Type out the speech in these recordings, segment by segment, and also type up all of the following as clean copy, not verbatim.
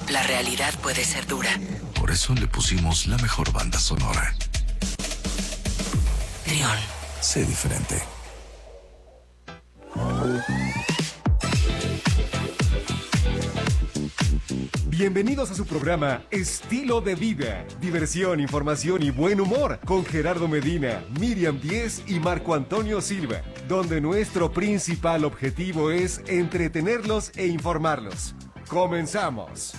La realidad puede ser dura. Por eso le pusimos la mejor banda sonora. Trión. Sé diferente. Bienvenidos a su programa Estilo de Vida. Diversión, información y buen humor con Gerardo Medina, Miriam Díez y Marco Antonio Silva, donde nuestro principal objetivo es entretenerlos e informarlos. ¡Comenzamos!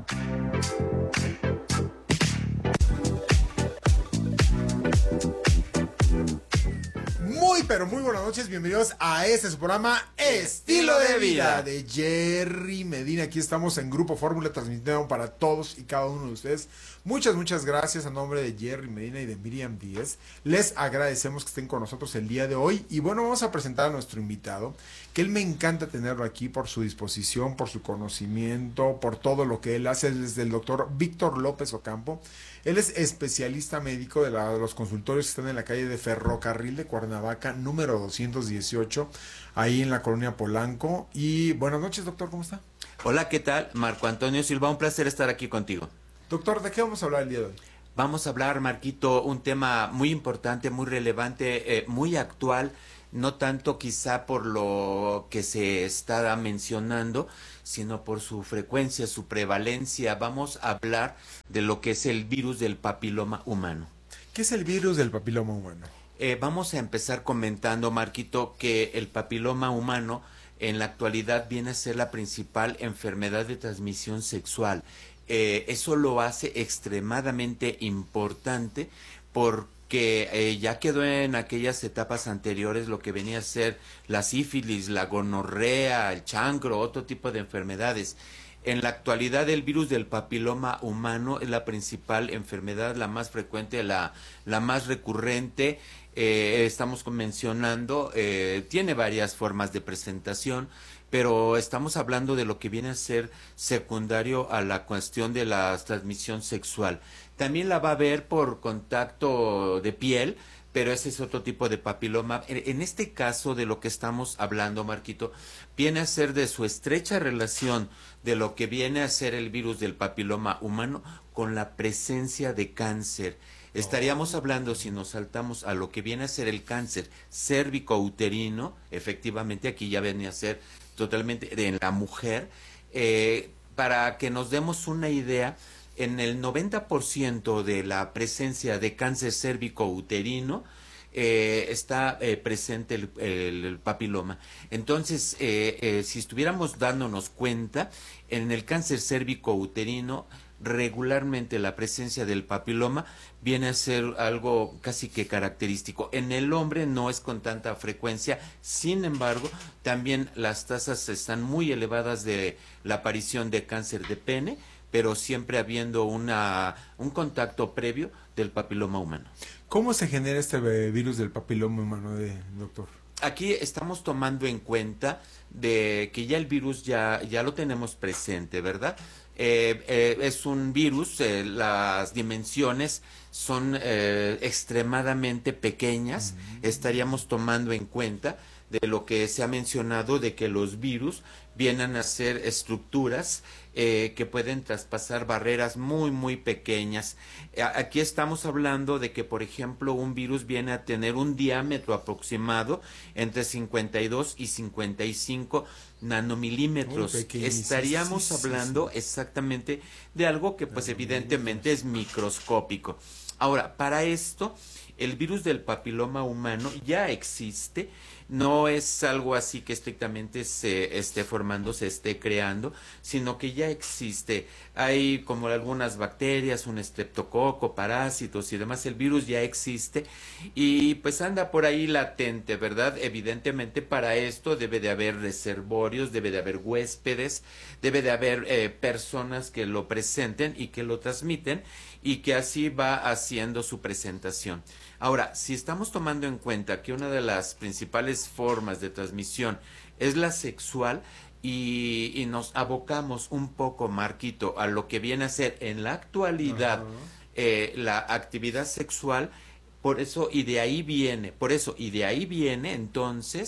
Muy, pero muy buenas noches, bienvenidos a este su programa Estilo de Vida de Jerry Medina. Aquí estamos en Grupo Fórmula transmitiendo para todos y cada uno de ustedes. Muchas gracias a nombre de Jerry Medina y de Miriam Díez. Les agradecemos que estén con nosotros el día de hoy. Y bueno, vamos a presentar a nuestro invitado, que él me encanta tenerlo aquí por su disposición, por su conocimiento, por todo lo que él hace. Desde el doctor Víctor López Ocampo. Él es especialista médico de los consultorios que están en la calle de Ferrocarril de Cuernavaca, número 218, ahí en la colonia Polanco. Y buenas noches, doctor, ¿cómo está? Hola, ¿qué tal? Marco Antonio Silva, un placer estar aquí contigo. Doctor, ¿de qué vamos a hablar el día de hoy? Vamos a hablar, Marquito, un tema muy importante, muy relevante, muy actual, no tanto quizá por lo que se está mencionando, sino por su frecuencia, su prevalencia. Vamos a hablar de lo que es el virus del papiloma humano. ¿Qué es el virus del papiloma humano? Vamos a empezar comentando, Marquito, que el papiloma humano en la actualidad viene a ser la principal enfermedad de transmisión sexual. Eso lo hace extremadamente importante porque ya quedó en aquellas etapas anteriores lo que venía a ser la sífilis, la gonorrea, el chancro, otro tipo de enfermedades. En la actualidad el virus del papiloma humano es la principal enfermedad, la más frecuente, la más recurrente. Estamos mencionando, tiene varias formas de presentación, pero estamos hablando de lo que viene a ser secundario a la cuestión de la transmisión sexual. También la va a haber por contacto de piel, pero ese es otro tipo de papiloma. En este caso de lo que estamos hablando, Marquito, viene a ser de su estrecha relación de lo que viene a ser el virus del papiloma humano con la presencia de cáncer. Estaríamos hablando, si nos saltamos a lo que viene a ser el cáncer cérvico-uterino, efectivamente aquí ya viene a ser totalmente en la mujer, para que nos demos una idea, en el 90% de la presencia de cáncer cérvico-uterino está presente el papiloma. Entonces, si estuviéramos dándonos cuenta, en el cáncer cérvico-uterino, regularmente la presencia del papiloma viene a ser algo casi que característico. En el hombre no es con tanta frecuencia, sin embargo, también las tasas están muy elevadas de la aparición de cáncer de pene, pero siempre habiendo un contacto previo del papiloma humano. ¿Cómo se genera este virus del papiloma humano, doctor? Aquí estamos tomando en cuenta de que ya el virus ya lo tenemos presente, ¿verdad? Es un virus, las dimensiones son extremadamente pequeñas. Estaríamos tomando en cuenta de lo que se ha mencionado de que los virus vienen a ser estructuras que pueden traspasar barreras muy pequeñas. Aquí estamos hablando de que, por ejemplo, un virus viene a tener un diámetro aproximado entre 52 y 55 nanomilímetros. Estaríamos hablando exactamente de algo que pues evidentemente es microscópico. Ahora, para esto, el virus del papiloma humano ya existe. No es algo así que estrictamente se esté formando, se esté creando, sino que ya existe. Hay como algunas bacterias, un estreptococo, parásitos y demás. El virus ya existe y pues anda por ahí latente, ¿verdad? Evidentemente para esto debe de haber reservorios, debe de haber huéspedes, debe de haber personas que lo presenten y que lo transmiten y que así va haciendo su presentación. Ahora, si estamos tomando en cuenta que una de las principales formas de transmisión es la sexual y nos abocamos un poco, Marquito, a lo que viene a ser en la actualidad la actividad sexual, por eso y de ahí viene entonces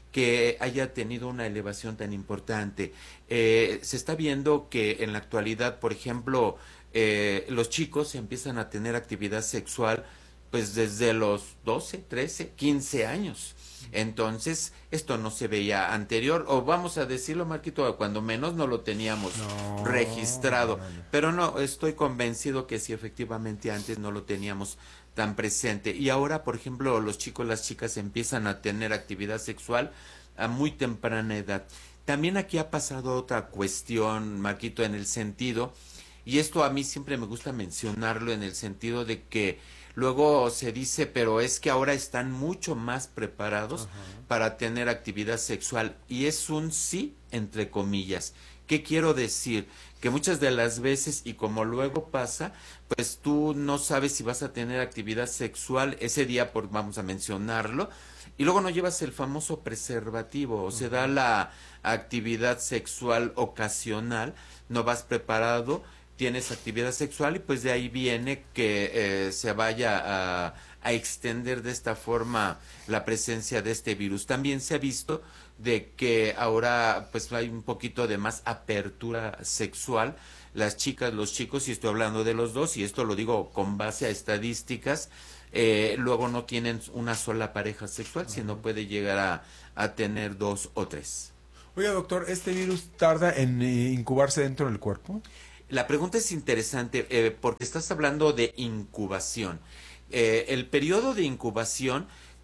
que haya tenido una elevación tan importante. Se está viendo que en la actualidad, por ejemplo, los chicos empiezan a tener actividad sexual pues desde los 12, 13, 15 años. Entonces, esto no se veía anterior, o vamos a decirlo, Marquito, cuando menos no lo teníamos registrado. Pero no, estoy convencido que sí, efectivamente antes no lo teníamos tan presente. Y ahora, por ejemplo, los chicos, las chicas empiezan a tener actividad sexual a muy temprana edad. También aquí ha pasado otra cuestión, Marquito, en el sentido, y esto a mí siempre me gusta mencionarlo, en el sentido de que luego se dice, pero es que ahora están mucho más preparados para tener actividad sexual. Y es un sí, entre comillas. ¿Qué quiero decir? Que muchas de las veces, y como luego pasa, pues tú no sabes si vas a tener actividad sexual ese día, vamos a mencionarlo, y luego no llevas el famoso preservativo, o se da la actividad sexual ocasional, no vas preparado, tienes actividad sexual y pues de ahí viene que se vaya a extender de esta forma la presencia de este virus. También se ha visto de que ahora pues hay un poquito de más apertura sexual. Las chicas, los chicos, y estoy hablando de los dos, y esto lo digo con base a estadísticas, luego no tienen una sola pareja sexual, sino puede llegar a tener 2 o 3. Oiga, doctor, ¿este virus tarda en incubarse dentro del cuerpo? La pregunta es interesante porque estás hablando de incubación. El periodo de incubación,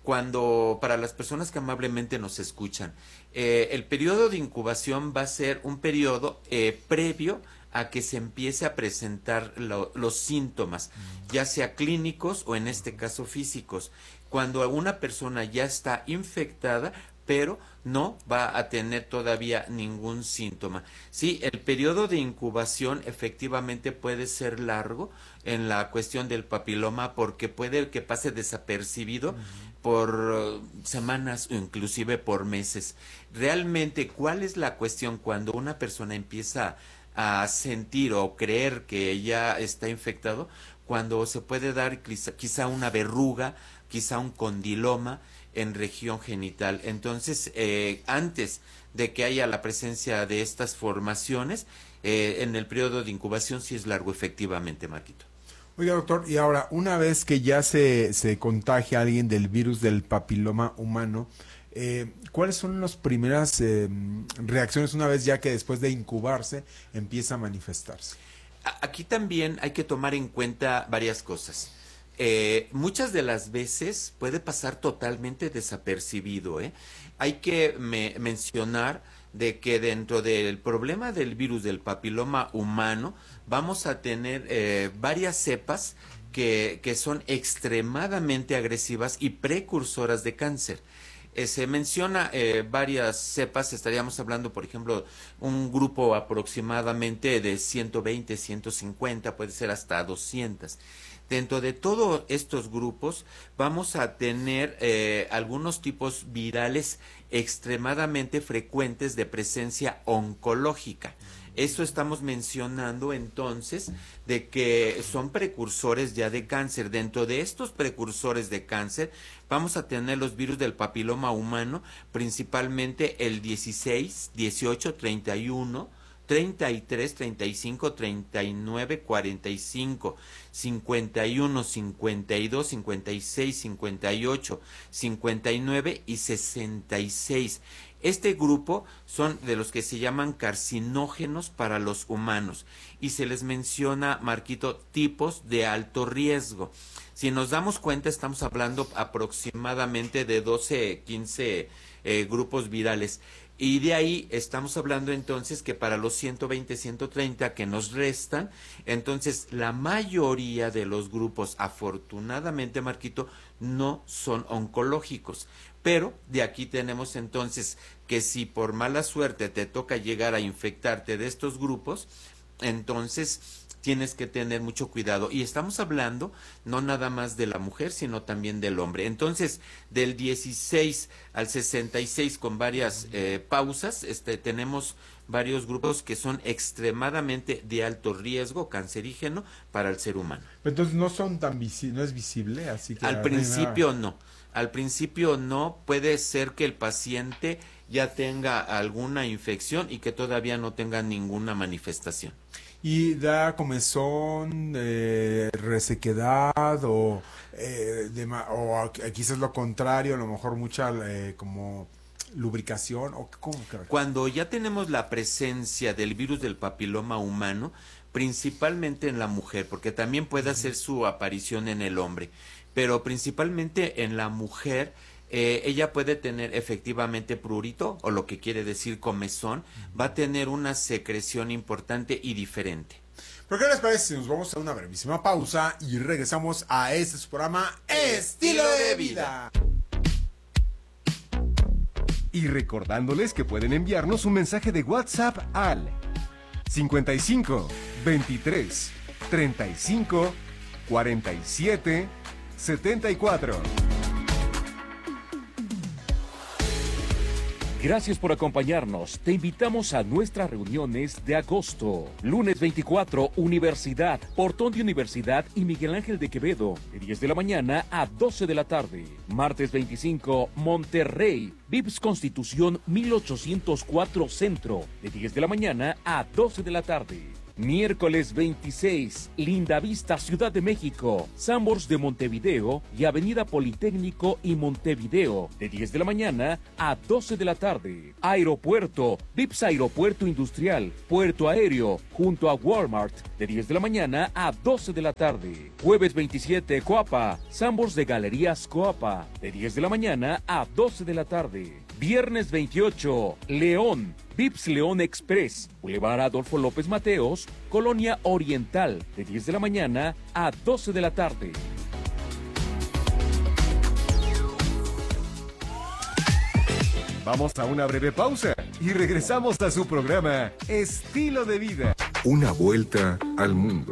para las personas que amablemente nos escuchan, el periodo de incubación va a ser un periodo previo a que se empiece a presentar los síntomas, ya sea clínicos o en este caso físicos. Cuando una persona ya está infectada, pero no va a tener todavía ningún síntoma. Sí, el periodo de incubación efectivamente puede ser largo en la cuestión del papiloma, porque puede que pase desapercibido por semanas o inclusive por meses. Realmente, ¿cuál es la cuestión cuando una persona empieza a sentir o creer que ya está infectado? Cuando se puede dar quizá una verruga, quizá un condiloma en región genital. Entonces, antes de que haya la presencia de estas formaciones, en el periodo de incubación sí es largo, efectivamente, Marquito. Oiga, doctor, y ahora, una vez que ya se contagia a alguien del virus del papiloma humano, ¿cuáles son las primeras reacciones una vez ya que después de incubarse empieza a manifestarse? Aquí también hay que tomar en cuenta varias cosas. Muchas de las veces puede pasar totalmente desapercibido. Hay que mencionar de que dentro del problema del virus del papiloma humano vamos a tener varias cepas que son extremadamente agresivas y precursoras de cáncer. Se menciona varias cepas, estaríamos hablando, por ejemplo, un grupo aproximadamente de 120, 150, puede ser hasta 200. Dentro de todos estos grupos vamos a tener algunos tipos virales extremadamente frecuentes de presencia oncológica. Eso estamos mencionando entonces de que son precursores ya de cáncer. Dentro de estos precursores de cáncer vamos a tener los virus del papiloma humano, principalmente el 16, 18, 31, 33, 35, 39, 45, 51, 52, 56, 58, 59 y 66. Este grupo son de los que se llaman carcinógenos para los humanos y se les menciona, Marquito, tipos de alto riesgo. Si nos damos cuenta, estamos hablando aproximadamente de 12, 15 grupos virales. Y de ahí estamos hablando entonces que para los 120, 130 que nos restan, entonces la mayoría de los grupos, afortunadamente, Marquito, no son oncológicos. Pero de aquí tenemos entonces que si por mala suerte te toca llegar a infectarte de estos grupos, entonces tienes que tener mucho cuidado. Y estamos hablando no nada más de la mujer, sino también del hombre. Entonces, del 16 al 66 con varias pausas, tenemos varios grupos que son extremadamente de alto riesgo cancerígeno para el ser humano. Entonces no son tan no es visible, así que al principio no. Al principio no, puede ser que el paciente ya tenga alguna infección y que todavía no tenga ninguna manifestación. Y da comezón, resequedad o quizás lo contrario, a lo mejor mucha como lubricación o ¿cómo? Cuando ya tenemos la presencia del virus del papiloma humano, principalmente en la mujer, porque también puede hacer su aparición en el hombre, pero principalmente en la mujer, ella puede tener efectivamente prurito, o lo que quiere decir comezón, va a tener una secreción importante y diferente. ¿Pero qué les parece si nos vamos a una brevísima pausa y regresamos a este su programa Estilo de Vida? Y recordándoles que pueden enviarnos un mensaje de WhatsApp al 55 23 35 47 74. Gracias por acompañarnos. Te invitamos a nuestras reuniones de agosto. Lunes 24, Universidad, Portón de Universidad y Miguel Ángel de Quevedo, de 10 de la mañana a 12 de la tarde. Martes 25, Monterrey, Vips Constitución 1804 Centro, de 10 de la mañana a 12 de la tarde. Miércoles 26, Lindavista, Ciudad de México, Sanborns de Montevideo y Avenida Politécnico y Montevideo, de 10 de la mañana a 12 de la tarde. Aeropuerto, Vips Aeropuerto Industrial, Puerto Aéreo, junto a Walmart, de 10 de la mañana a 12 de la tarde. Jueves 27, Coapa, Sanborns de Galerías Coapa, de 10 de la mañana a 12 de la tarde. Viernes 28, León, Vips León Express, Boulevard Adolfo López Mateos, Colonia Oriental, de 10 de la mañana a 12 de la tarde. Vamos a una breve pausa y regresamos a su programa Estilo de Vida. Una vuelta al mundo.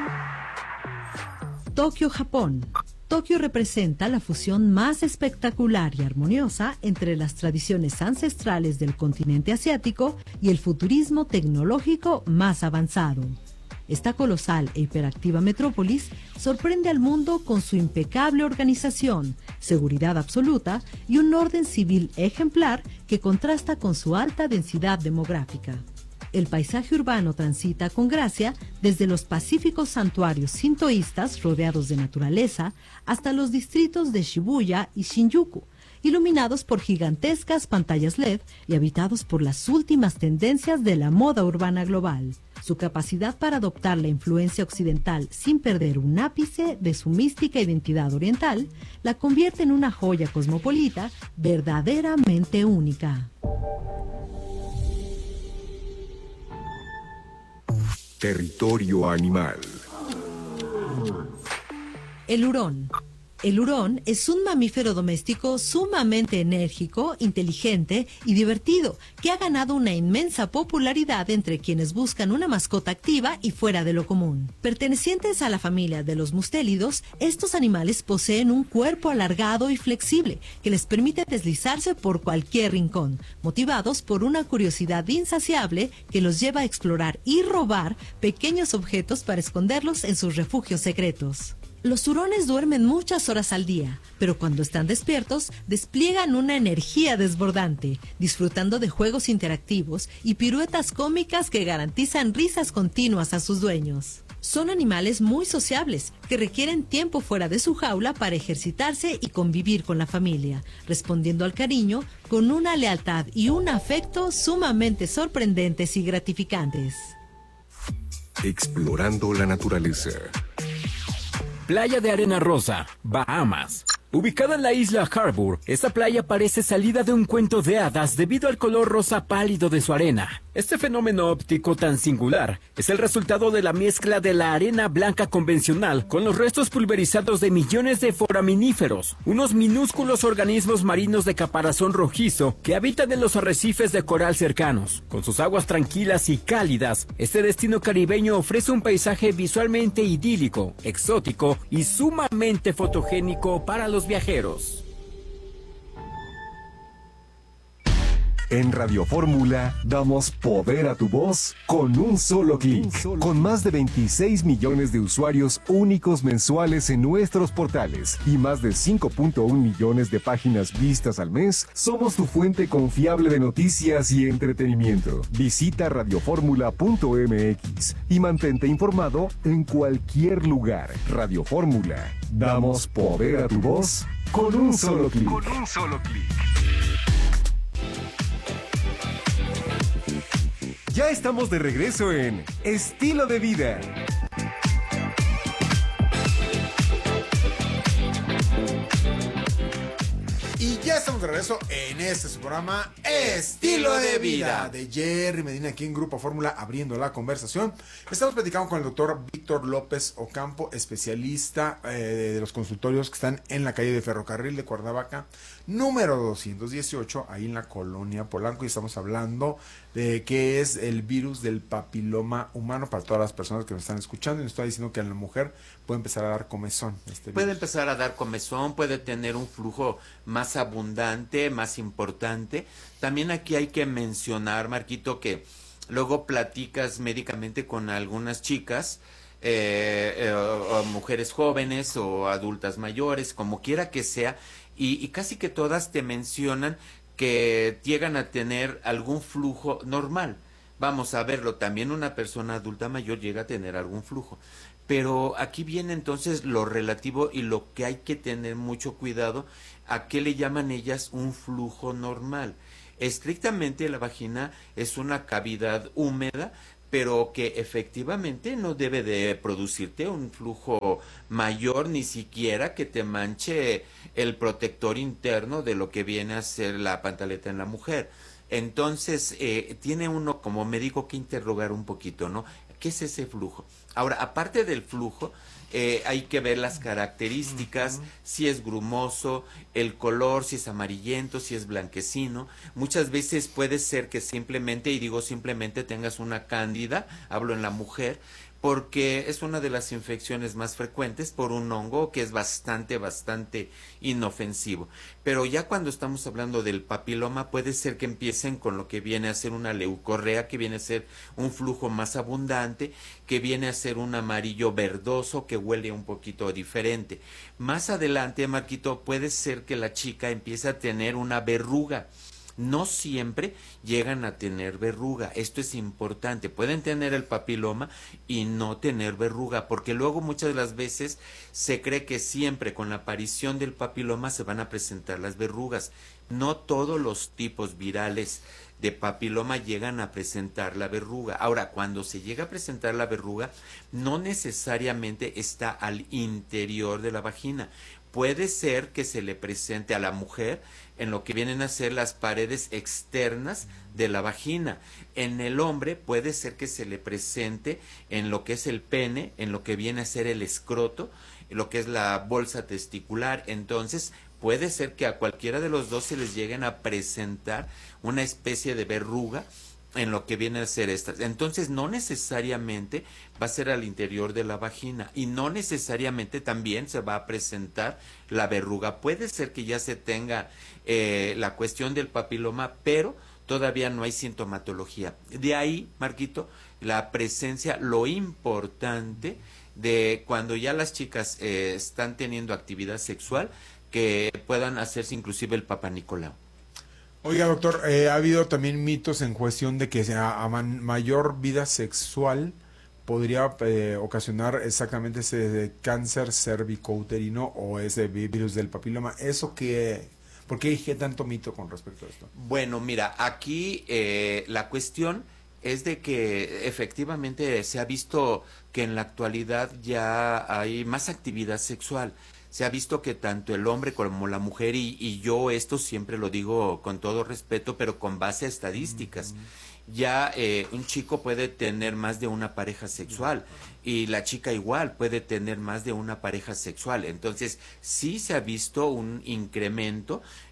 Tokio, Japón. Tokio representa la fusión más espectacular y armoniosa entre las tradiciones ancestrales del continente asiático y el futurismo tecnológico más avanzado. Esta colosal e hiperactiva metrópolis sorprende al mundo con su impecable organización, seguridad absoluta y un orden civil ejemplar que contrasta con su alta densidad demográfica. El paisaje urbano transita con gracia desde los pacíficos santuarios sintoístas rodeados de naturaleza hasta los distritos de Shibuya y Shinjuku, iluminados por gigantescas pantallas LED y habitados por las últimas tendencias de la moda urbana global. Su capacidad para adoptar la influencia occidental sin perder un ápice de su mística identidad oriental la convierte en una joya cosmopolita verdaderamente única. Territorio animal. El hurón. El hurón es un mamífero doméstico sumamente enérgico, inteligente y divertido, que ha ganado una inmensa popularidad entre quienes buscan una mascota activa y fuera de lo común. Pertenecientes a la familia de los mustélidos, estos animales poseen un cuerpo alargado y flexible que les permite deslizarse por cualquier rincón, motivados por una curiosidad insaciable que los lleva a explorar y robar pequeños objetos para esconderlos en sus refugios secretos. Los hurones duermen muchas horas al día, pero cuando están despiertos despliegan una energía desbordante, disfrutando de juegos interactivos y piruetas cómicas que garantizan risas continuas a sus dueños. Son animales muy sociables, que requieren tiempo fuera de su jaula para ejercitarse y convivir con la familia, respondiendo al cariño con una lealtad y un afecto sumamente sorprendentes y gratificantes. Explorando la naturaleza. Playa de Arena Rosa, Bahamas. Ubicada en la isla Harbour, esta playa parece salida de un cuento de hadas debido al color rosa pálido de su arena. Este fenómeno óptico tan singular es el resultado de la mezcla de la arena blanca convencional con los restos pulverizados de millones de foraminíferos, unos minúsculos organismos marinos de caparazón rojizo que habitan en los arrecifes de coral cercanos. Con sus aguas tranquilas y cálidas, este destino caribeño ofrece un paisaje visualmente idílico, exótico y sumamente fotogénico para los viajeros. En Radio Fórmula damos poder a tu voz con un solo clic. Con más de 26 millones de usuarios únicos mensuales en nuestros portales y más de 5.1 millones de páginas vistas al mes, somos tu fuente confiable de noticias y entretenimiento. Visita radioformula.mx y mantente informado en cualquier lugar. Radio Fórmula. Damos poder a tu voz con un solo clic. Ya estamos de regreso en Estilo de Vida. Y ya estamos de regreso en su programa Estilo de Vida de Jerry Medina, aquí en Grupo Fórmula, abriendo la conversación. Estamos platicando con el doctor Víctor López Ocampo, especialista de los consultorios que están en la calle de Ferrocarril de Cuernavaca, número 218, ahí en la colonia Polanco, y estamos hablando de qué es el virus del papiloma humano para todas las personas que nos están escuchando. Y nos está diciendo que en la mujer puede empezar a dar comezón. Puede empezar a dar comezón, puede tener un flujo más abundante, más importante. También aquí hay que mencionar, Marquito, que luego platicas médicamente con algunas chicas, o mujeres jóvenes o adultas mayores, como quiera que sea, y casi que todas te mencionan que llegan a tener algún flujo normal. Vamos a verlo, también una persona adulta mayor llega a tener algún flujo. Pero aquí viene entonces lo relativo y lo que hay que tener mucho cuidado, a qué le llaman ellas un flujo normal. Estrictamente la vagina es una cavidad húmeda, pero que efectivamente no debe de producirte un flujo mayor, ni siquiera que te manche el protector interno de lo que viene a ser la pantaleta en la mujer. Entonces, tiene uno como médico que interrogar un poquito, ¿no? ¿Qué es ese flujo? Ahora, aparte del flujo, hay que ver las características, si es grumoso, el color, si es amarillento, si es blanquecino. Muchas veces puede ser que simplemente, y digo simplemente, tengas una cándida, hablo en la mujer, porque es una de las infecciones más frecuentes por un hongo que es bastante inofensivo. Pero ya cuando estamos hablando del papiloma, puede ser que empiecen con lo que viene a ser una leucorrea, que viene a ser un flujo más abundante, que viene a ser un amarillo verdoso, que huele un poquito diferente. Más adelante, Marquito, puede ser que la chica empiece a tener una verruga. No siempre llegan a tener verruga, esto es importante, pueden tener el papiloma y no tener verruga, porque luego muchas de las veces se cree que siempre con la aparición del papiloma se van a presentar las verrugas. No todos los tipos virales de papiloma llegan a presentar la verruga. Ahora, cuando se llega a presentar la verruga, no necesariamente está al interior de la vagina. Puede ser que se le presente a la mujer en lo que vienen a ser las paredes externas de la vagina. En el hombre puede ser que se le presente en lo que es el pene, en lo que viene a ser el escroto, en lo que es la bolsa testicular. Entonces, puede ser que a cualquiera de los dos se les lleguen a presentar una especie de verruga en lo que viene a ser estas. Entonces, no necesariamente va a ser al interior de la vagina y no necesariamente también se va a presentar la verruga. Puede ser que ya se tenga la cuestión del papiloma, pero todavía no hay sintomatología. De ahí, Marquito, la presencia, lo importante de cuando ya las chicas están teniendo actividad sexual, que puedan hacerse inclusive el Papá Nicolau. Oiga, doctor, ha habido también mitos en cuestión de que a mayor vida sexual podría ocasionar exactamente ese cáncer cervicouterino o ese virus del papiloma. ¿Eso qué? ¿Por qué hay tanto mito con respecto a esto? Bueno, mira, aquí la cuestión es de que efectivamente se ha visto que en la actualidad ya hay más actividad sexual. Se ha visto que tanto el hombre como la mujer, y yo esto siempre lo digo con todo respeto, pero con base a estadísticas, ya un chico puede tener más de una pareja sexual y la chica igual puede tener más de una pareja sexual. Entonces sí se ha visto un incremento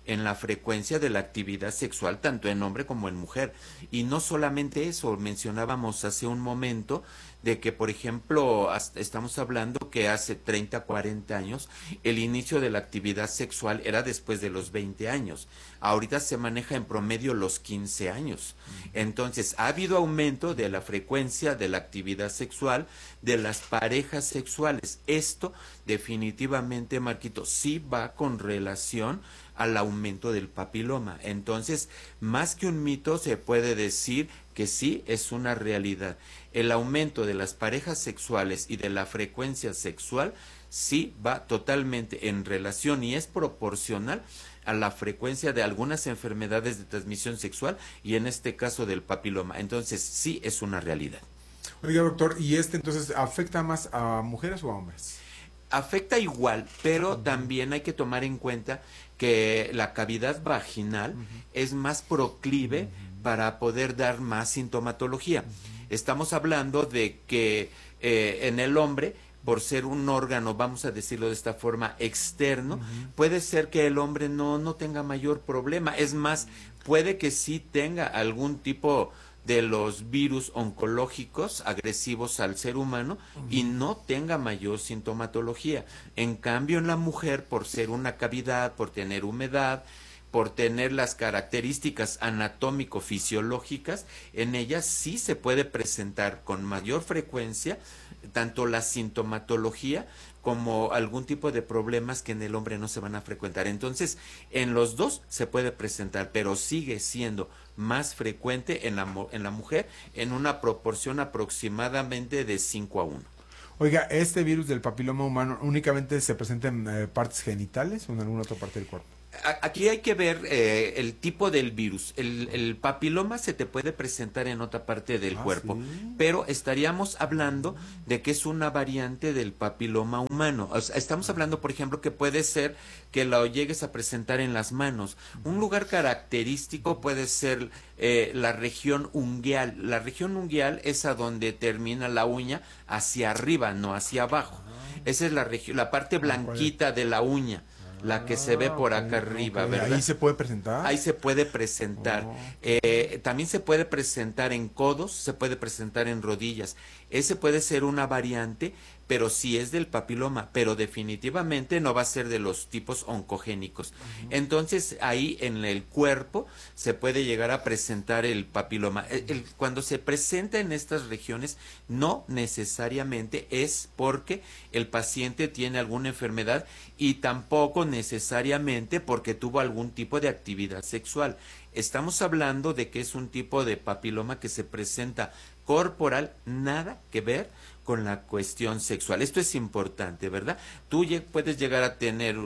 en la frecuencia de la actividad sexual, tanto en hombre como en mujer. Y no solamente eso, mencionábamos hace un momento de que, por ejemplo, estamos hablando que hace 30, 40 años, el inicio de la actividad sexual era después de los 20 años. Ahorita se maneja en promedio los 15 años. Entonces, ha habido aumento de la frecuencia de la actividad sexual de las parejas sexuales. Esto definitivamente, Marquito, sí va con relación al aumento del papiloma. Entonces, más que un mito, se puede decir que sí es una realidad. El aumento de las parejas sexuales y de la frecuencia sexual sí va totalmente en relación y es proporcional a la frecuencia de algunas enfermedades de transmisión sexual y en este caso del papiloma. Entonces, sí es una realidad. Oiga, doctor, ¿y entonces afecta más a mujeres o a hombres? Afecta igual, pero también hay que tomar en cuenta que la cavidad vaginal es más proclive para poder dar más sintomatología. Estamos hablando de que en el hombre, por ser un órgano, vamos a decirlo de esta forma, externo, puede ser que el hombre no tenga mayor problema. Es más, puede que sí tenga algún tipo de los virus oncológicos agresivos al ser humano y no tenga mayor sintomatología. En cambio, en la mujer, por ser una cavidad, por tener humedad, por tener las características anatómico-fisiológicas, en ella sí se puede presentar con mayor frecuencia tanto la sintomatología como algún tipo de problemas que en el hombre no se van a frecuentar. Entonces, en los dos se puede presentar, pero sigue siendo más frecuente en la mujer en una proporción aproximadamente de 5-1. Oiga, ¿este virus del papiloma humano únicamente se presenta en partes genitales o en alguna otra parte del cuerpo? Aquí hay que ver el tipo del virus. El papiloma se te puede presentar en otra parte del cuerpo, ¿sí? Pero estaríamos hablando de que es una variante del papiloma humano. O sea, estamos hablando, por ejemplo, que puede ser que lo llegues a presentar en las manos. Un lugar característico puede ser la región ungueal. La región ungueal es a donde termina la uña hacia arriba, no hacia abajo. Esa es la parte blanquita de la uña. La que se ve por acá arriba, ¿verdad? ¿Ahí se puede presentar? Ahí se puede presentar. También se puede presentar en codos, se puede presentar en rodillas. Ese puede ser una variante, pero sí es del papiloma, pero definitivamente no va a ser de los tipos oncogénicos. Entonces, ahí en el cuerpo se puede llegar a presentar el papiloma. Cuando se presenta en estas regiones, no necesariamente es porque el paciente tiene alguna enfermedad y tampoco necesariamente porque tuvo algún tipo de actividad sexual. Estamos hablando de que es un tipo de papiloma que se presenta corporal, nada que ver con la cuestión sexual. Esto es importante, ¿verdad? Tú puedes llegar a tener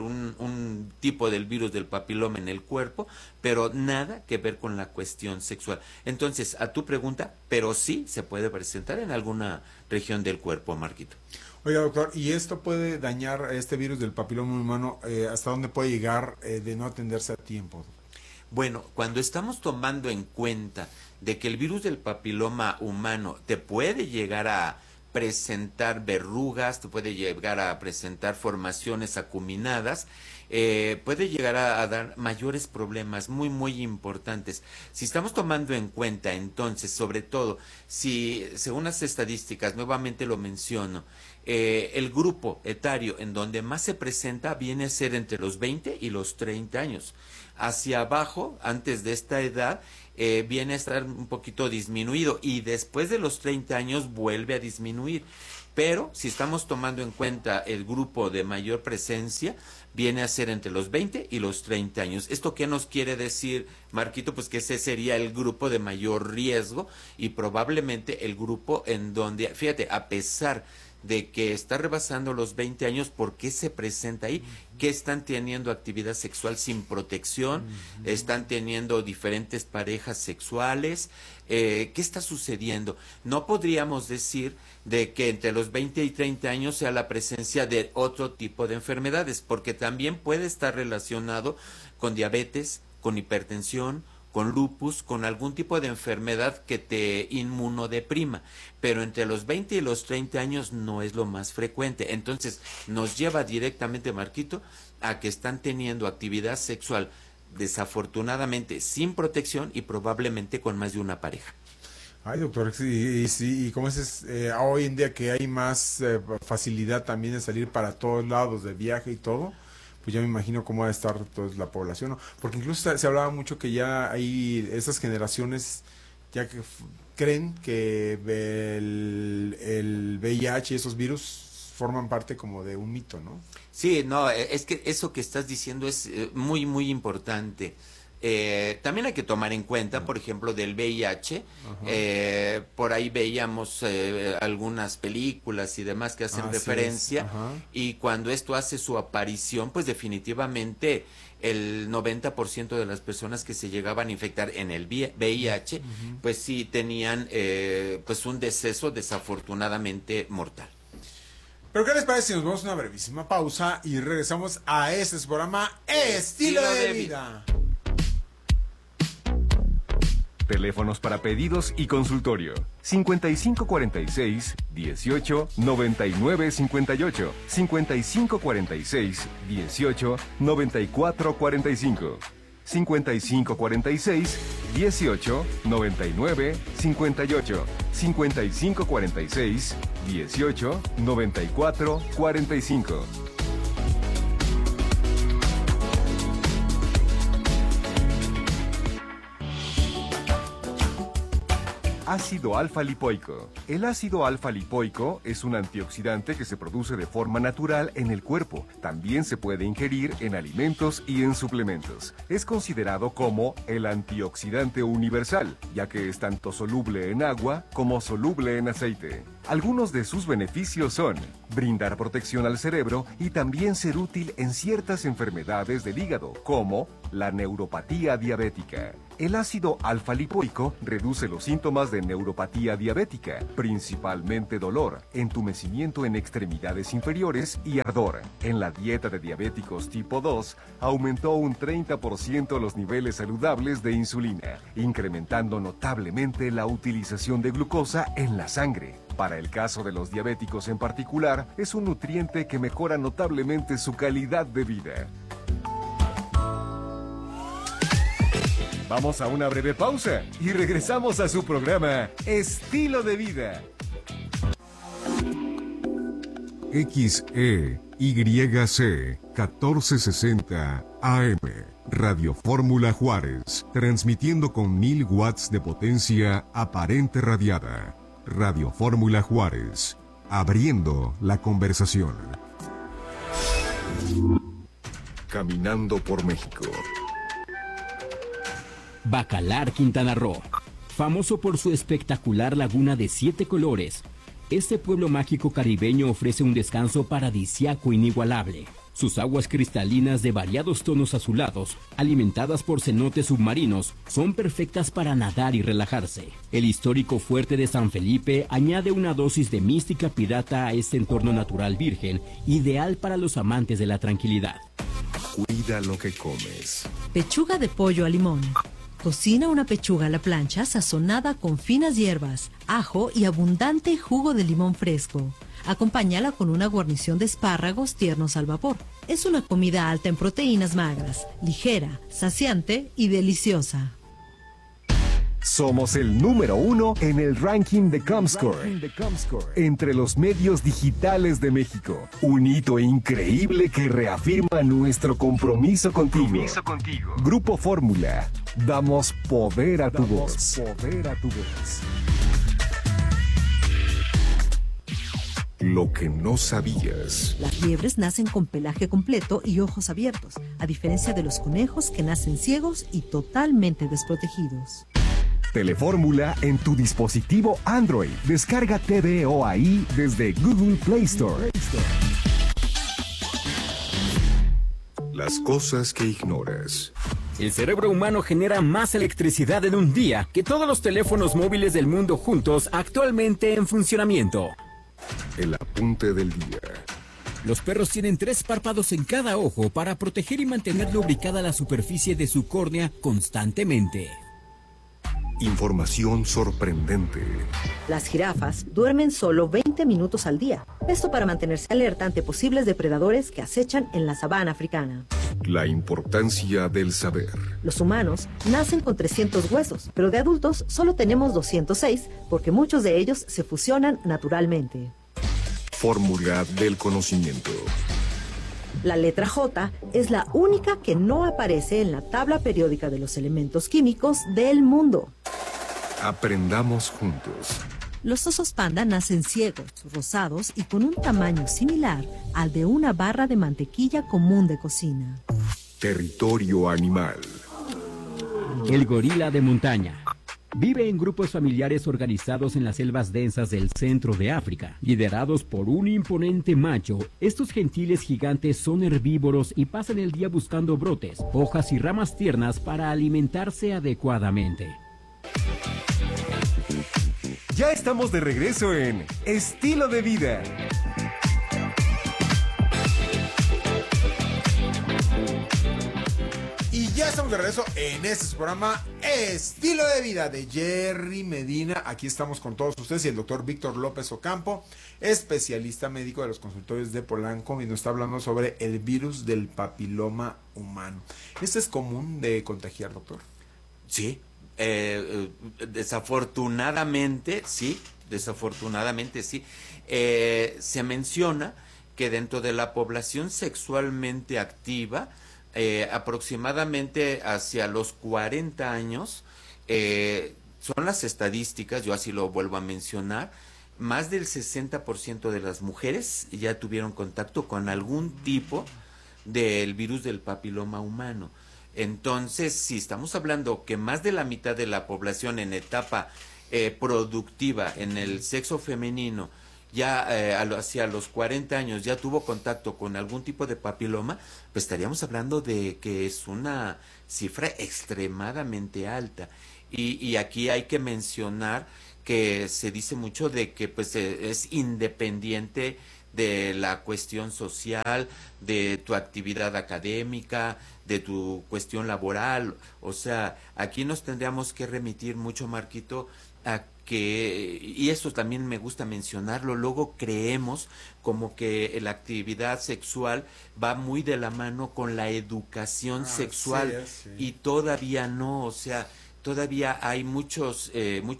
un tipo del virus del papiloma en el cuerpo, pero nada que ver con la cuestión sexual. Entonces, a tu pregunta, pero sí se puede presentar en alguna región del cuerpo, Marquito. Oiga, doctor, ¿y esto puede dañar este virus del papiloma humano? ¿Hasta dónde puede llegar de no atenderse a tiempo? Bueno, cuando estamos tomando en cuenta de que el virus del papiloma humano te puede llegar a presentar verrugas, te puede llegar a presentar formaciones acuminadas, puede llegar a dar mayores problemas muy, muy importantes. Si estamos tomando en cuenta, entonces, sobre todo, si según las estadísticas, nuevamente lo menciono, el grupo etario en donde más se presenta viene a ser entre los 20 y los 30 años. Hacia abajo, antes de esta edad, viene a estar un poquito disminuido y después de los 30 años vuelve a disminuir. Pero si estamos tomando en cuenta el grupo de mayor presencia, viene a ser entre los 20 y los 30 años. ¿Esto qué nos quiere decir, Marquito? Pues que ese sería el grupo de mayor riesgo y probablemente el grupo en donde, fíjate, a pesar de que está rebasando los 20 años, ¿por qué se presenta ahí? ¿Qué están teniendo actividad sexual sin protección? ¿Están teniendo diferentes parejas sexuales? ¿Qué está sucediendo? No podríamos decir de que entre los 20 y 30 años sea la presencia de otro tipo de enfermedades, porque también puede estar relacionado con diabetes, con hipertensión, con lupus, con algún tipo de enfermedad que te inmunodeprima, pero entre los 20 y los 30 años no es lo más frecuente. Entonces nos lleva directamente, Marquito, a que están teniendo actividad sexual desafortunadamente sin protección y probablemente con más de una pareja. Ay, doctor, y como es hoy en día que hay más facilidad también de salir para todos lados, de viaje y todo, pues ya me imagino cómo va a estar toda la población, ¿no? Porque incluso se hablaba mucho que ya hay esas generaciones ya que creen que el VIH y esos virus forman parte como de un mito, ¿no? Sí, no, es que eso que estás diciendo es muy, muy importante. También hay que tomar en cuenta, por ejemplo, del VIH, por ahí veíamos algunas películas y demás que hacen referencia, y cuando esto hace su aparición, pues definitivamente el 90% de las personas que se llegaban a infectar en el VIH, pues sí tenían pues un deceso desafortunadamente mortal. Pero ¿qué les parece si nos vamos a una brevísima pausa y regresamos a este programa Estilo de Vida? Teléfonos para pedidos y consultorio. 5546-18-9958. 5546-18-9445. 5546-18-9958. 5546-18-9445. Ácido alfa-lipoico. El ácido alfa-lipoico es un antioxidante que se produce de forma natural en el cuerpo. También se puede ingerir en alimentos y en suplementos. Es considerado como el antioxidante universal, ya que es tanto soluble en agua como soluble en aceite. Algunos de sus beneficios son brindar protección al cerebro y también ser útil en ciertas enfermedades del hígado, como la neuropatía diabética. El ácido alfa-lipoico reduce los síntomas de neuropatía diabética, principalmente dolor, entumecimiento en extremidades inferiores y ardor. En la dieta de diabéticos tipo 2, aumentó un 30% los niveles saludables de insulina, incrementando notablemente la utilización de glucosa en la sangre. Para el caso de los diabéticos en particular, es un nutriente que mejora notablemente su calidad de vida. Vamos a una breve pausa y regresamos a su programa Estilo de Vida. XEYC 1460 AM, Radio Fórmula Juárez, transmitiendo con 1000 watts de potencia aparente radiada. Radio Fórmula Juárez, abriendo la conversación. Caminando por México. Bacalar, Quintana Roo. Famoso por su espectacular laguna de 7 colores, este pueblo mágico caribeño ofrece un descanso paradisíaco inigualable. Sus aguas cristalinas de variados tonos azulados, alimentadas por cenotes submarinos, son perfectas para nadar y relajarse. El histórico fuerte de San Felipe añade una dosis de mística pirata a este entorno natural virgen, ideal para los amantes de la tranquilidad. Cuida lo que comes. Pechuga de pollo a limón. Cocina una pechuga a la plancha sazonada con finas hierbas, ajo y abundante jugo de limón fresco. Acompáñala con una guarnición de espárragos tiernos al vapor. Es una comida alta en proteínas magras, ligera, saciante y deliciosa. Somos el número 1 en el ranking de Comscore entre los medios digitales de México. Un hito increíble que reafirma nuestro compromiso contigo. Grupo Fórmula. Damos poder a tu voz. Lo que no sabías. Las liebres nacen con pelaje completo y ojos abiertos, a diferencia de los conejos que nacen ciegos y totalmente desprotegidos. Telefórmula en tu dispositivo Android. Descarga TVO ahí desde Google Play Store. Las cosas que ignoras. El cerebro humano genera más electricidad en un día que todos los teléfonos móviles del mundo juntos actualmente en funcionamiento. El apunte del día. Los perros tienen 3 párpados en cada ojo para proteger y mantener lubricada la superficie de su córnea constantemente. Información sorprendente. Las jirafas duermen solo 20 minutos al día. Esto para mantenerse alerta ante posibles depredadores que acechan en la sabana africana. La importancia del saber. Los humanos nacen con 300 huesos, pero de adultos solo tenemos 206 porque muchos de ellos se fusionan naturalmente. Fórmula del conocimiento. La letra J es la única que no aparece en la tabla periódica de los elementos químicos del mundo. Aprendamos juntos. Los osos panda nacen ciegos, rosados y con un tamaño similar al de una barra de mantequilla común de cocina. Territorio animal. El gorila de montaña. Vive en grupos familiares organizados en las selvas densas del centro de África. Liderados por un imponente macho, estos gentiles gigantes son herbívoros y pasan el día buscando brotes, hojas y ramas tiernas para alimentarse adecuadamente. Ya estamos de regreso en Estilo de Vida. Y ya estamos de regreso en este programa Estilo de Vida de Jerry Medina. Aquí estamos con todos ustedes y el doctor Víctor López Ocampo, especialista médico de los consultorios de Polanco, y nos está hablando sobre el virus del papiloma humano. ¿Este es común de contagiar, doctor? Sí. Desafortunadamente sí. Se menciona que dentro de la población sexualmente activa, aproximadamente hacia los 40 años, son las estadísticas, yo así lo vuelvo a mencionar, más del 60% de las mujeres ya tuvieron contacto con algún tipo del virus del papiloma humano. Entonces, si estamos hablando que más de la mitad de la población en etapa productiva en el sexo femenino ya hacia los 40 años ya tuvo contacto con algún tipo de papiloma, pues estaríamos hablando de que es una cifra extremadamente alta. Y aquí hay que mencionar que se dice mucho de que pues es independiente de la cuestión social, de tu actividad académica, de tu cuestión laboral. O sea, aquí nos tendríamos que remitir mucho, Marquito, a que, y eso también me gusta mencionarlo, luego creemos como que la actividad sexual va muy de la mano con la educación sexual, sí. Y todavía no, o sea, todavía hay muchos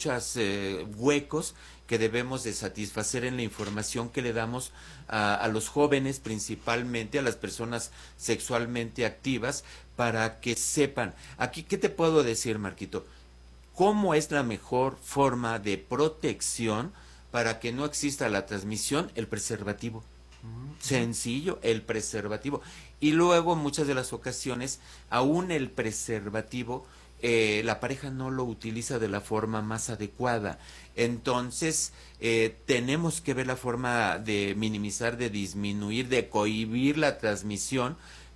huecos que debemos de satisfacer en la información que le damos a los jóvenes, principalmente a las personas sexualmente activas, para que sepan. Aquí, ¿qué te puedo decir, Marquito? ¿Cómo es la mejor forma de protección para que no exista la transmisión? El preservativo. Sencillo, el preservativo. Y luego, en muchas de las ocasiones, aún el preservativo, la pareja no lo utiliza de la forma más adecuada. Entonces, tenemos que ver la forma de minimizar, de disminuir, de cohibir la transmisión,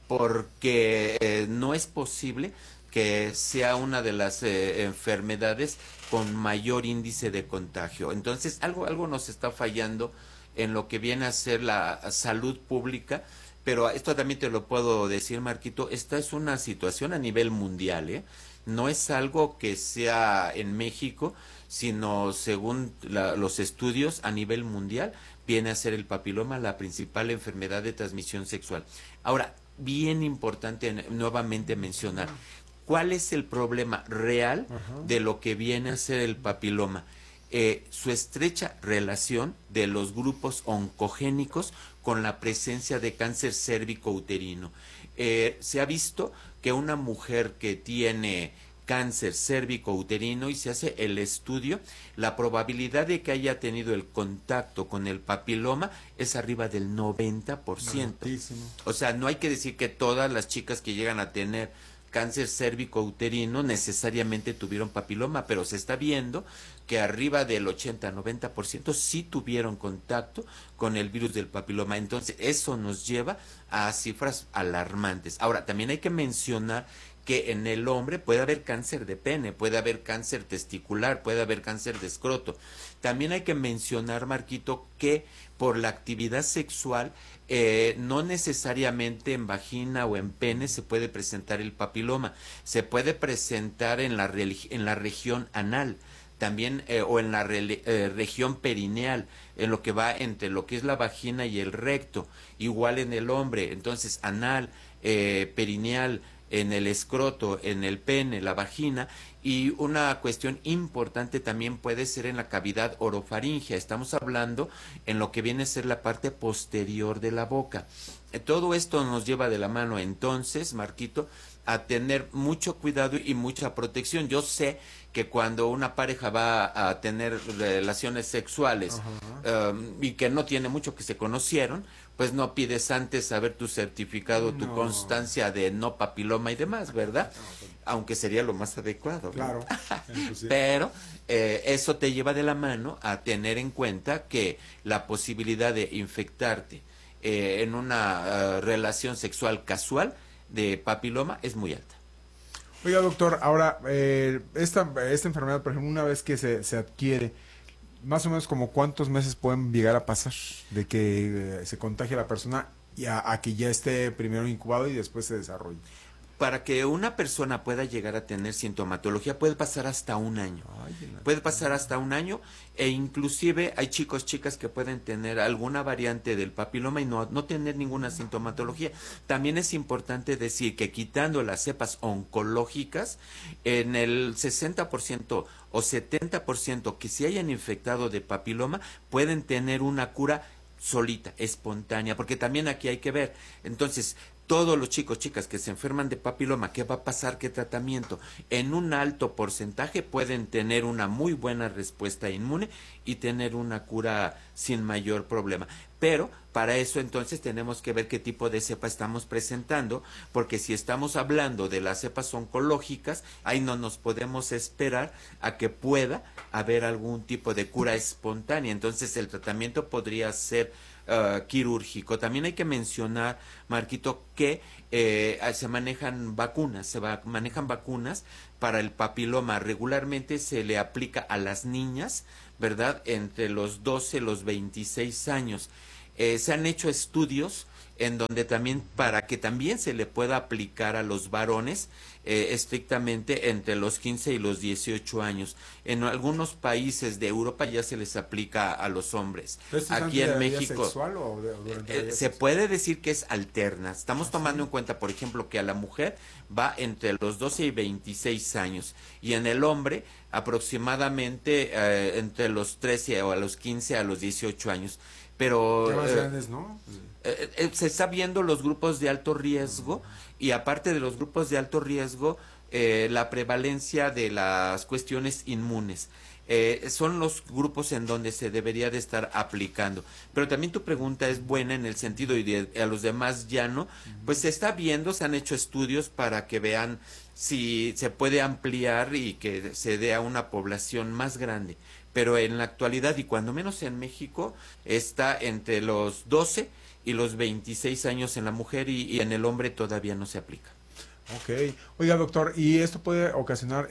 porque no es posible que sea una de las enfermedades con mayor índice de contagio. Entonces, algo nos está fallando en lo que viene a ser la salud pública, pero esto también te lo puedo decir, Marquito, esta es una situación a nivel mundial, no es algo que sea en México, sino según los estudios a nivel mundial, viene a ser el papiloma la principal enfermedad de transmisión sexual. Ahora, bien importante nuevamente mencionar, ¿cuál es el problema real de lo que viene a ser el papiloma? Su estrecha relación de los grupos oncogénicos con la presencia de cáncer cérvico-uterino. Se ha visto que una mujer que tiene cáncer cérvico-uterino y se hace el estudio, la probabilidad de que haya tenido el contacto con el papiloma es arriba del 90%. O sea, no hay que decir que todas las chicas que llegan a tener cáncer cérvico-uterino necesariamente tuvieron papiloma, pero se está viendo que arriba del 80-90% sí tuvieron contacto con el virus del papiloma. Entonces, eso nos lleva a cifras alarmantes. Ahora, también hay que mencionar que en el hombre puede haber cáncer de pene, puede haber cáncer testicular, puede haber cáncer de escroto. También hay que mencionar, Marquito, que por la actividad sexual, no necesariamente en vagina o en pene se puede presentar el papiloma, se puede presentar en la región anal, también o en la región perineal, en lo que va entre lo que es la vagina y el recto, igual en el hombre. Entonces, anal, perineal, en el escroto, en el pene, la vagina, y una cuestión importante también puede ser en la cavidad orofaringea. Estamos hablando en lo que viene a ser la parte posterior de la boca. Todo esto nos lleva de la mano entonces, Marquito, a tener mucho cuidado y mucha protección. Yo sé que cuando una pareja va a tener relaciones sexuales y que no tiene mucho que se conocieron, pues no pides antes saber tu certificado, tu constancia de no papiloma y demás, ¿verdad? Aunque sería lo más adecuado, ¿no? Claro. Pero eso te lleva de la mano a tener en cuenta que la posibilidad de infectarte en una relación sexual casual de papiloma es muy alta. Oiga, doctor, ahora, esta enfermedad, por ejemplo, una vez que se adquiere, más o menos como cuántos meses pueden llegar a pasar de que se contagie la persona y a que ya esté primero incubado y después se desarrolle. Para que una persona pueda llegar a tener sintomatología puede pasar hasta un año. Puede pasar hasta un año e inclusive hay chicos, chicas que pueden tener alguna variante del papiloma y no tener ninguna sintomatología. También es importante decir que quitando las cepas oncológicas, en el 60% o 70% que se hayan infectado de papiloma pueden tener una cura solita, espontánea, porque también aquí hay que ver. Entonces, todos los chicos, chicas que se enferman de papiloma, ¿qué va a pasar? ¿Qué tratamiento? En un alto porcentaje pueden tener una muy buena respuesta inmune y tener una cura sin mayor problema. Pero para eso entonces tenemos que ver qué tipo de cepa estamos presentando, porque si estamos hablando de las cepas oncológicas, ahí no nos podemos esperar a que pueda haber algún tipo de cura espontánea. Entonces el tratamiento podría ser quirúrgico. También hay que mencionar, Marquito, que se manejan vacunas, manejan vacunas para el papiloma. Regularmente se le aplica a las niñas, ¿verdad? Entre los 12 y los 26 años. Se han hecho estudios en donde también, para que también se le pueda aplicar a los varones, estrictamente entre los 15 y los 18 años. En algunos países de Europa ya se les aplica a los hombres. Aquí en México ¿Sexual o se puede decir que es alterna. Estamos tomando en cuenta, por ejemplo, que a la mujer va entre los 12 y 26 años y en el hombre aproximadamente entre los 13 o a los 15 a los 18 años. Pero más grandes, ¿no? Se está viendo los grupos de alto riesgo y aparte de los grupos de alto riesgo, la prevalencia de las cuestiones inmunes. Son los grupos en donde se debería de estar aplicando. Pero también tu pregunta es buena en el sentido, y a los demás ya no, pues se está viendo, se han hecho estudios para que vean si se puede ampliar y que se dé a una población más grande. Pero en la actualidad, y cuando menos en México, está entre los 12 y los 26 años en la mujer y en el hombre todavía no se aplica. Ok. Oiga, doctor, ¿y esto puede ocasionar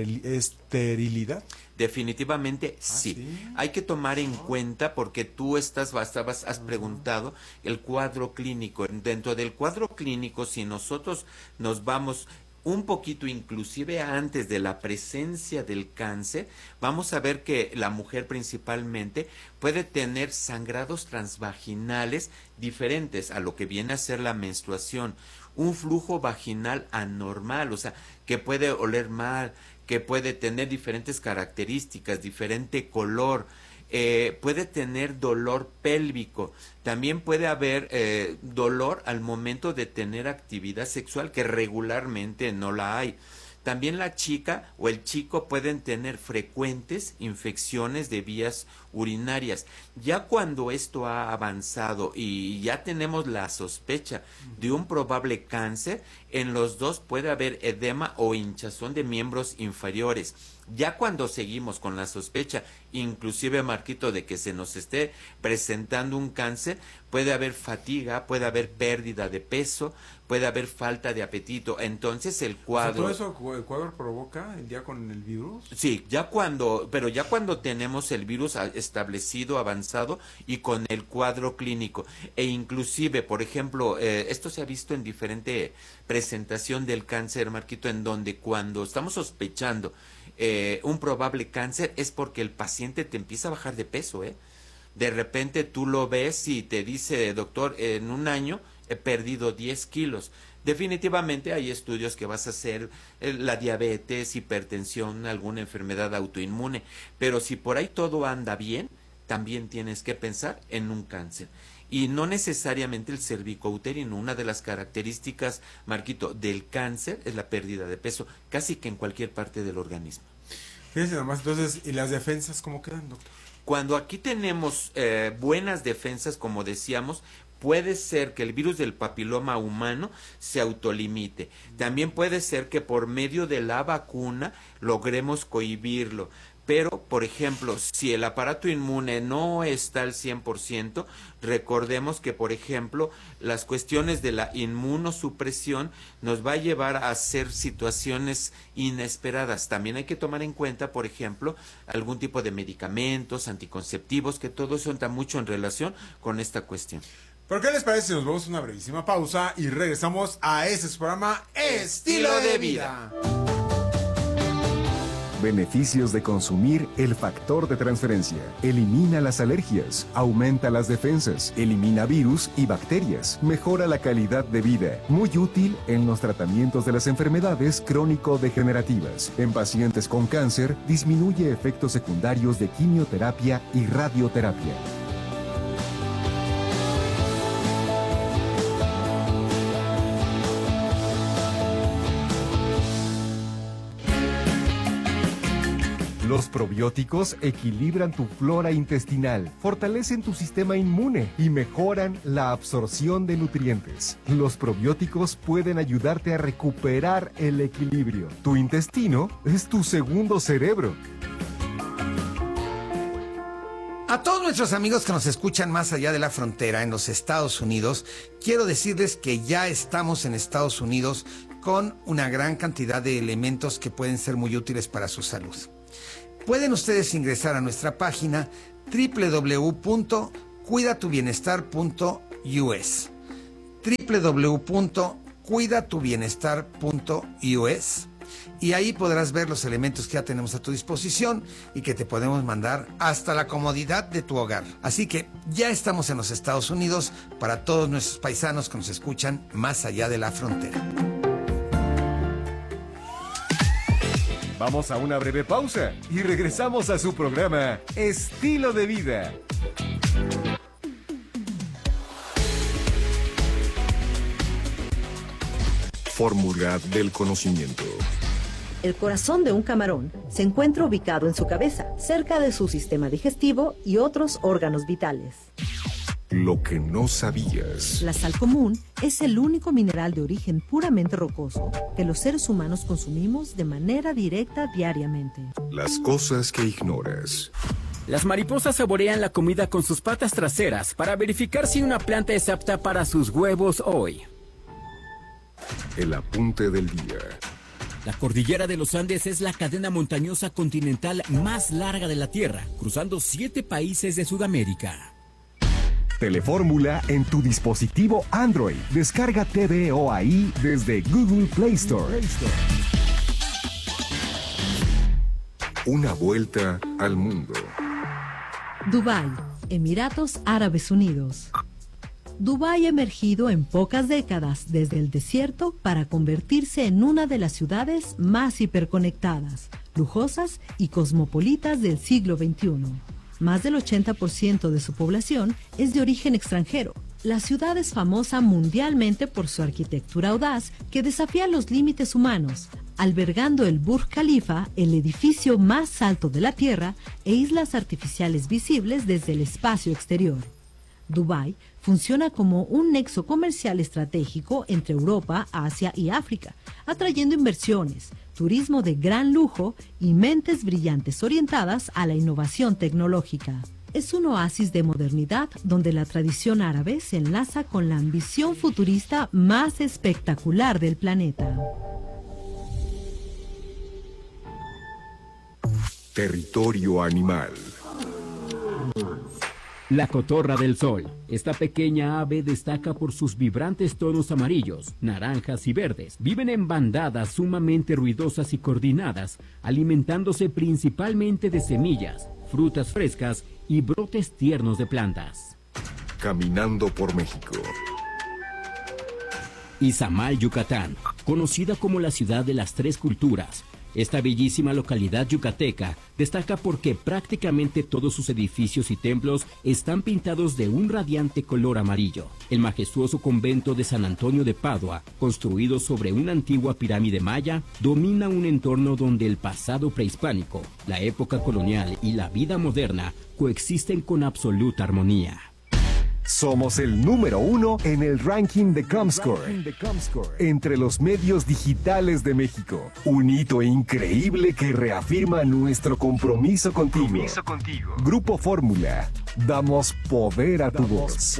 esterilidad? Definitivamente sí. ¿Sí? Hay que tomar en cuenta, porque tú has preguntado el cuadro clínico. Dentro del cuadro clínico, si nosotros nos vamos un poquito inclusive antes de la presencia del cáncer, vamos a ver que la mujer principalmente puede tener sangrados transvaginales diferentes a lo que viene a ser la menstruación, un flujo vaginal anormal, o sea, que puede oler mal, que puede tener diferentes características, diferente color, puede tener dolor pélvico, también puede haber dolor al momento de tener actividad sexual, que regularmente no la hay. También la chica o el chico pueden tener frecuentes infecciones de vías urinarias. Ya cuando esto ha avanzado y ya tenemos la sospecha de un probable cáncer, en los dos puede haber edema o hinchazón de miembros inferiores. Ya cuando seguimos con la sospecha, inclusive, Marquito, de que se nos esté presentando un cáncer, puede haber fatiga, puede haber pérdida de peso, puede haber falta de apetito. Entonces el cuadro... O sea, ¿todo eso el cuadro provoca ya con el virus? Sí, ya cuando tenemos el virus establecido, avanzado y con el cuadro clínico. E inclusive, por ejemplo, esto se ha visto en diferente presentación del cáncer, Marquito, en donde cuando estamos sospechando un probable cáncer es porque el paciente te empieza a bajar de peso, De repente tú lo ves y te dice, doctor, en un año he perdido 10 kilos. Definitivamente hay estudios que vas a hacer la diabetes, hipertensión, alguna enfermedad autoinmune, pero si por ahí todo anda bien, también tienes que pensar en un cáncer. Y no necesariamente el cervicouterino. Una de las características, Marquito, del cáncer es la pérdida de peso, casi que en cualquier parte del organismo. Fíjense nomás, entonces, ¿y las defensas cómo quedan, doctor? Cuando aquí tenemos buenas defensas, como decíamos, puede ser que el virus del papiloma humano se autolimite. También puede ser que por medio de la vacuna logremos cohibirlo. Pero, por ejemplo, si el aparato inmune no está al 100%, recordemos que, por ejemplo, las cuestiones de la inmunosupresión nos va a llevar a hacer situaciones inesperadas. También hay que tomar en cuenta, por ejemplo, algún tipo de medicamentos, anticonceptivos, que todo eso entra mucho en relación con esta cuestión. ¿Por qué les parece si nos vamos a una brevísima pausa y regresamos a este programa Estilo de Vida? Beneficios de consumir el factor de transferencia. Elimina las alergias, aumenta las defensas, elimina virus y bacterias, mejora la calidad de vida. Muy útil en los tratamientos de las enfermedades crónico-degenerativas. En pacientes con cáncer, disminuye efectos secundarios de quimioterapia y radioterapia. Los probióticos equilibran tu flora intestinal, fortalecen tu sistema inmune y mejoran la absorción de nutrientes. Los probióticos pueden ayudarte a recuperar el equilibrio. Tu intestino es tu segundo cerebro. A todos nuestros amigos que nos escuchan más allá de la frontera, en los Estados Unidos, quiero decirles que ya estamos en Estados Unidos con una gran cantidad de elementos que pueden ser muy útiles para su salud. Pueden ustedes ingresar a nuestra página www.cuidatubienestar.us www.cuidatubienestar.us y ahí podrás ver los elementos que ya tenemos a tu disposición y que te podemos mandar hasta la comodidad de tu hogar. Así que ya estamos en los Estados Unidos para todos nuestros paisanos que nos escuchan más allá de la frontera. Vamos a una breve pausa y regresamos a su programa Estilo de Vida. Fórmula del conocimiento. El corazón de un camarón se encuentra ubicado en su cabeza, cerca de su sistema digestivo y otros órganos vitales. Lo que no sabías. La sal común es el único mineral de origen puramente rocoso que los seres humanos consumimos de manera directa diariamente. Las cosas que ignoras. Las mariposas saborean la comida con sus patas traseras para verificar si una planta es apta para sus huevos hoy. El apunte del día. La cordillera de los Andes es la cadena montañosa continental más larga de la Tierra, cruzando 7 países de Sudamérica. Telefórmula en tu dispositivo Android. Descarga TVO ahí desde Google Play Store. Una vuelta al mundo. Dubái, Emiratos Árabes Unidos. Dubái ha emergido en pocas décadas desde el desierto para convertirse en una de las ciudades más hiperconectadas, lujosas y cosmopolitas del siglo XXI. Más del 80% de su población es de origen extranjero. La ciudad es famosa mundialmente por su arquitectura audaz que desafía los límites humanos, albergando el Burj Khalifa, el edificio más alto de la Tierra, e islas artificiales visibles desde el espacio exterior. Dubái funciona como un nexo comercial estratégico entre Europa, Asia y África, atrayendo inversiones, turismo de gran lujo y mentes brillantes orientadas a la innovación tecnológica. Es un oasis de modernidad donde la tradición árabe se enlaza con la ambición futurista más espectacular del planeta. Territorio animal. La cotorra del sol. Esta pequeña ave destaca por sus vibrantes tonos amarillos, naranjas y verdes. Viven en bandadas sumamente ruidosas y coordinadas, alimentándose principalmente de semillas, frutas frescas y brotes tiernos de plantas. Caminando por México. Izamal, Yucatán, conocida como la ciudad de las tres culturas. Esta bellísima localidad yucateca destaca porque prácticamente todos sus edificios y templos están pintados de un radiante color amarillo. El majestuoso convento de San Antonio de Padua, construido sobre una antigua pirámide maya, domina un entorno donde el pasado prehispánico, la época colonial y la vida moderna coexisten con absoluta armonía. Somos el número 1 en el ranking de Comscore entre los medios digitales de México. Un hito increíble que reafirma nuestro compromiso contigo. Grupo Fórmula. Damos poder a tu voz.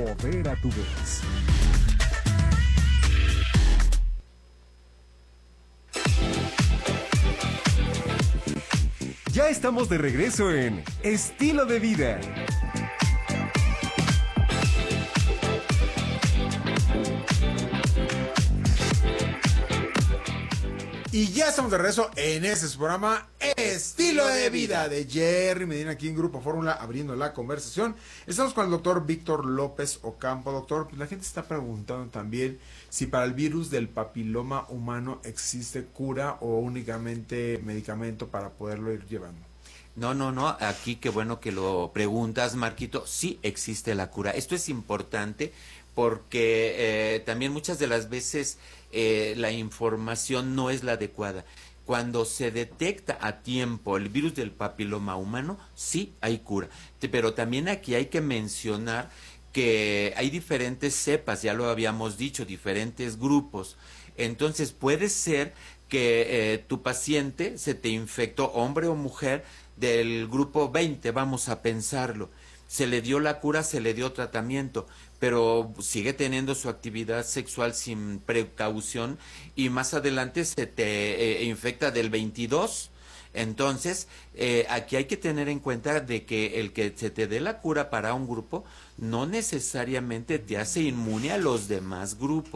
Ya estamos de regreso en Estilo de Vida. Y ya estamos de regreso en este su programa Estilo de Vida de Jerry Medina aquí en Grupo Fórmula abriendo la conversación. Estamos con el doctor Víctor López Ocampo. Doctor, pues la gente está preguntando también si para el virus del papiloma humano existe cura o únicamente medicamento para poderlo ir llevando. No, aquí qué bueno que lo preguntas, Marquito. Sí existe la cura. Esto es importante porque también muchas de las veces la información no es la adecuada. Cuando se detecta a tiempo el virus del papiloma humano, sí hay cura. Pero también aquí hay que mencionar que hay diferentes cepas, ya lo habíamos dicho, diferentes grupos. Entonces puede ser que tu paciente se te infectó, hombre o mujer, del grupo 20, vamos a pensarlo. Se le dio la cura, se le dio tratamiento, pero sigue teniendo su actividad sexual sin precaución y más adelante se te infecta del 22. Entonces, aquí hay que tener en cuenta de que el que se te dé la cura para un grupo no necesariamente te hace inmune a los demás grupos.